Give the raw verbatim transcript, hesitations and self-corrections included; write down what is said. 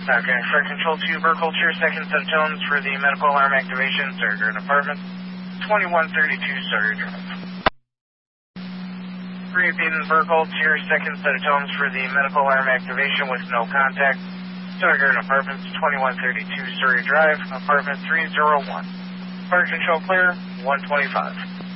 Falcon Express Control two, Burkle, cheer second set of tones for the medical alarm activation, Starter Apartment, twenty-one thirty-two, Starter Drive. Repeating Burkle, cheer second set of tones for the medical alarm activation with no contact, Starter Apartments, twenty-one thirty-two, Starter Drive, Apartment three oh one. Fire control clear, one twenty-five.